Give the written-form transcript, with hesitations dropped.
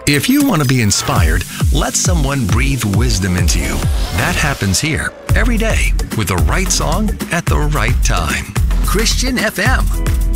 If you want to be inspired, let someone breathe wisdom into you. That happens here every day with the right song at the right time. Christian FM.